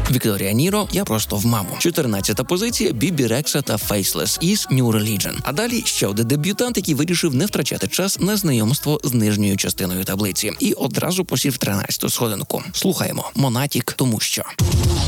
Вікторія Ніро «Я просто в маму». 14-та позиція Бібі Рекса та Faceless із New Religion. А далі ще один дебютант, який вирішив не втрачати час на знайомство з нижньою частиною таблиці. І одразу посів 13-ту сходинку. Слухаємо Монатік, тому що...